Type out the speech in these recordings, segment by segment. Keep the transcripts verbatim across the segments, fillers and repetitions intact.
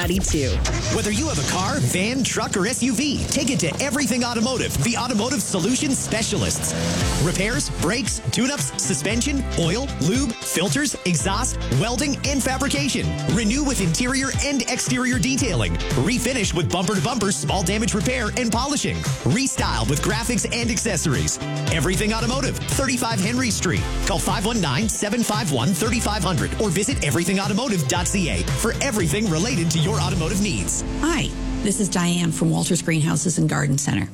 ninety-two. Whether you have a car, van, truck, or S U V, take it to Everything Automotive, the automotive solutions specialists. Repairs, brakes, tune-ups, suspension, oil, lube, filters, exhaust, welding, and fabrication. Renew with interior and exterior detailing. Refinish with bumper-to-bumper small damage repair and polishing. Restyle with graphics and accessories. Everything Automotive, thirty-five Henry Street. Call five one nine, seven five one, three five zero zero or visit everything automotive dot c a for everything related to your automotive needs. Hi, this is Diane from Walters Greenhouses and Garden Center.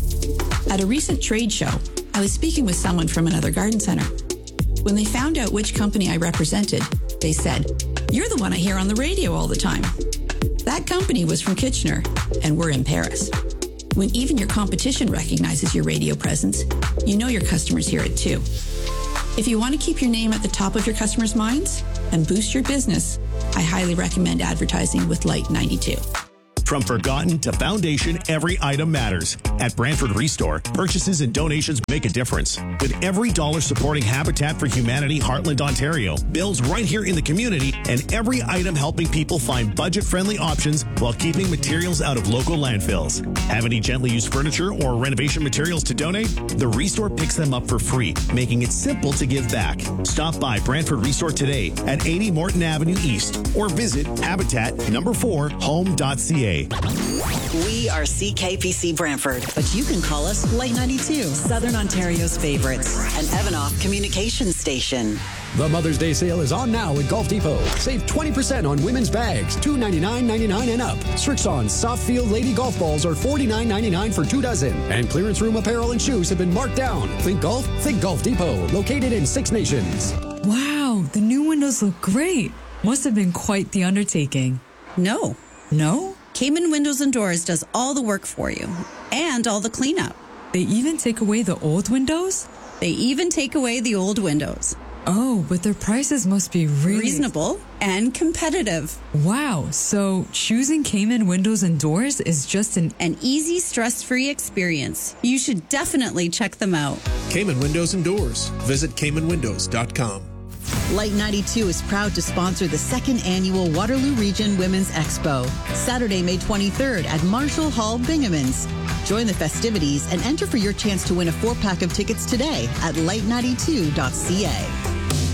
At a recent trade show, I was speaking with someone from another garden center. When they found out which company I represented, they said, "You're the one I hear on the radio all the time." That company was from Kitchener, and we're in Paris. When even your competition recognizes your radio presence, you know your customers hear it too. If you want to keep your name at the top of your customers' minds and boost your business, I highly recommend advertising with Light ninety-two. From forgotten to foundation, every item matters. At Brantford Restore, purchases and donations make a difference. With every dollar supporting Habitat for Humanity Heartland, Ontario, bills right here in the community, and every item helping people find budget-friendly options while keeping materials out of local landfills. Have any gently used furniture or renovation materials to donate? The Restore picks them up for free, making it simple to give back. Stop by Brantford Restore today at eighty Morton Avenue East or visit habitat number four home dot c a. We are C K P C Brantford, but you can call us Light ninety-two, Southern Ontario's favorites, an Evanoff communications station. The Mother's Day sale is on now at Golf Depot. Save twenty percent on women's bags, two ninety-nine ninety-nine and up. Strixon soft field lady golf balls are forty-nine ninety-nine for two dozen. And clearance room apparel and shoes have been marked down. Think golf? Think Golf Depot, located in Six Nations. Wow, the new windows look great. Must have been quite the undertaking. No. No? Cayman Windows and Doors does all the work for you and all the cleanup. They even take away the old windows? They even take away the old windows. Oh, but their prices must be really reasonable and competitive. Wow, so choosing Cayman Windows and Doors is just an an easy, stress-free experience. You should definitely check them out. Cayman Windows and Doors. Visit cayman windows dot com. Light ninety-two is proud to sponsor the second annual Waterloo Region Women's Expo, Saturday, May twenty-third at Marshall Hall, Bingamons. Join the festivities and enter for your chance to win a four-pack of tickets today at light ninety-two dot c a.